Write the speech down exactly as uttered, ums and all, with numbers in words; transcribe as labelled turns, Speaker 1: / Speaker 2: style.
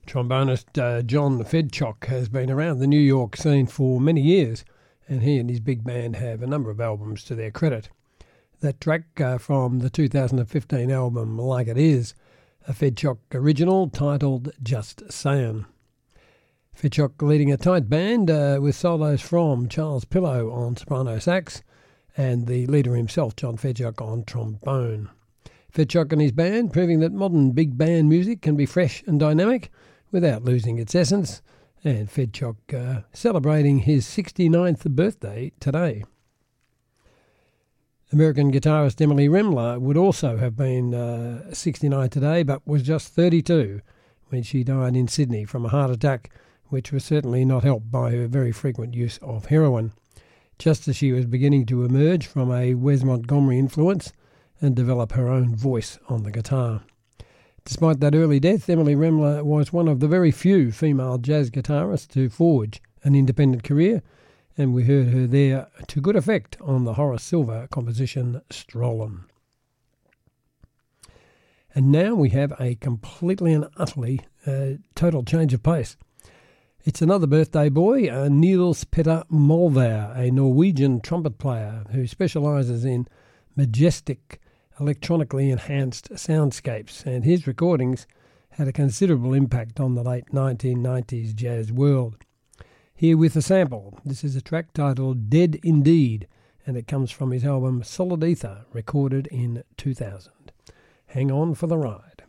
Speaker 1: Trombonist uh, John Fedchock has been around the New York scene for many years, and he and his big band have a number of albums to their credit. That track uh, from the two thousand fifteen album Like It Is, a Fedchock original titled Just Sayin'. Fedchock leading a tight band uh, with solos from Charles Pillow on soprano sax and the leader himself, John Fedchock, on trombone. Fedchock and his band proving that modern big band music can be fresh and dynamic without losing its essence, and Fedchock uh, celebrating his sixty-ninth birthday today. American guitarist Emily Remler would also have been uh, sixty-nine today, but was just thirty-two when she died in Sydney from a heart attack, which was certainly not helped by her very frequent use of heroin, just as she was beginning to emerge from a Wes Montgomery influence and develop her own voice on the guitar. Despite that early death, Emily Remler was one of the very few female jazz guitarists to forge an independent career, and we heard her there to good effect on the Horace Silver composition Strollin'. And now we have a completely and utterly uh, total change of pace. It's another birthday boy, uh, Niels Petter Molvær, a Norwegian trumpet player who specialises in majestic, electronically enhanced soundscapes, and his recordings had a considerable impact on the late nineteen nineties jazz world. Here with a sample, this is a track titled Dead Indeed, and it comes from his album Solid Ether, recorded in two thousand. Hang on for the ride.